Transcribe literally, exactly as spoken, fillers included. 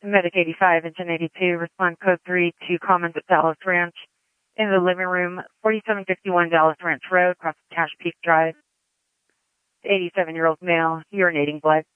Medic eighty-five and ten eighty-two, respond code three to comments at Dallas Ranch in the living room, forty-seven fifty-one Dallas Ranch Road, across Cache Peak Drive. eighty-seven-year-old male, urinating blood.